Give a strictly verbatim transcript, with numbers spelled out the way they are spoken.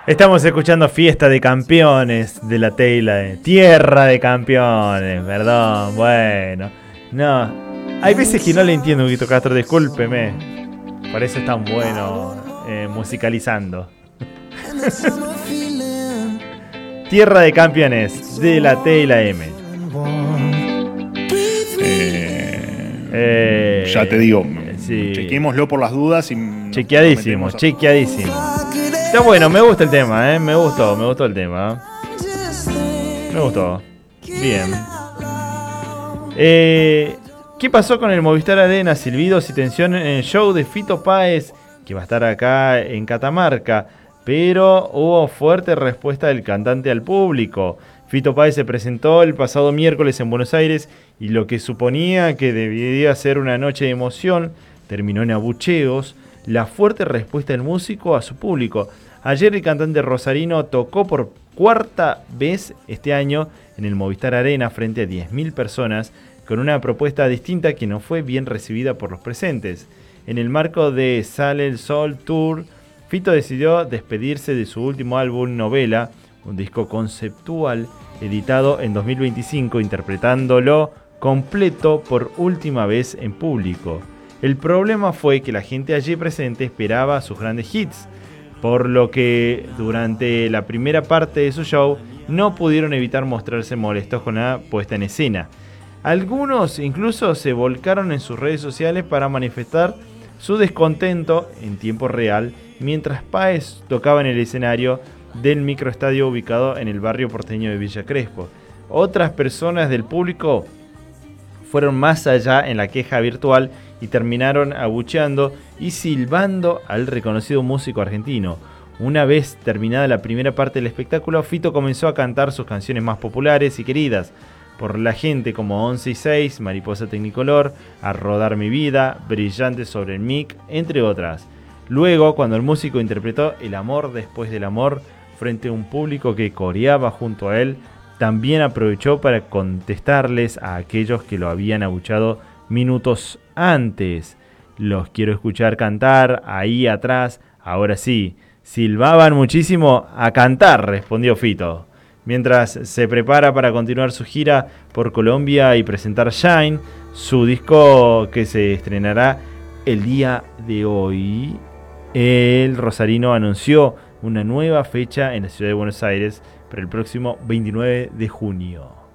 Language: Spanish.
Estamos escuchando Fiesta de Campeones de la Tela, eh. Tierra de Campeones, perdón, bueno. No, hay veces que no le entiendo, Huguito Castro, discúlpeme. Por eso es tan bueno eh, musicalizando. Tierra de Campeones de la T y la M. Eh, Eh, ya te digo, sí. chequémoslo por las dudas. Y chequeadísimo, a... chequeadísimo. Está bueno, me gusta el tema, ¿eh? Me gustó, me gustó el tema. Me gustó. Bien. Eh, ¿Qué pasó con el Movistar Arena? Silbidos y tensión en el show de Fito Páez, que va a estar acá en Catamarca. Pero hubo fuerte respuesta del cantante al público. Fito Páez se presentó el pasado miércoles en Buenos Aires y lo que suponía que debía ser una noche de emoción terminó en abucheos. La fuerte respuesta del músico a su público. Ayer el cantante rosarino tocó por cuarta vez este año en el Movistar Arena frente a diez mil personas con una propuesta distinta que no fue bien recibida por los presentes. En el marco de Sale el Sol Tour, Fito decidió despedirse de su último álbum Novela, un disco conceptual editado en dos mil veinticinco, interpretándolo completo por última vez en público. El problema fue que la gente allí presente esperaba sus grandes hits, por lo que durante la primera parte de su show no pudieron evitar mostrarse molestos con la puesta en escena. Algunos incluso se volcaron en sus redes sociales para manifestar su descontento en tiempo real mientras Páez tocaba en el escenario del microestadio ubicado en el barrio porteño de Villa Crespo. Otras personas del público fueron más allá en la queja virtual y terminaron abucheando y silbando al reconocido músico argentino. Una vez terminada la primera parte del espectáculo, Fito comenzó a cantar sus canciones más populares y queridas por la gente, como once y seis, Mariposa Tecnicolor, A Rodar Mi Vida, Brillante sobre el mic, entre otras. Luego, cuando el músico interpretó El amor después del amor frente a un público que coreaba junto a él, también aprovechó para contestarles a aquellos que lo habían abuchado minutos antes. Los quiero escuchar cantar ahí atrás, ahora sí. Silbaban muchísimo, a cantar, respondió Fito. Mientras se prepara para continuar su gira por Colombia y presentar Shine, su disco que se estrenará el día de hoy, el rosarino anunció una nueva fecha en la ciudad de Buenos Aires para el próximo veintinueve de junio.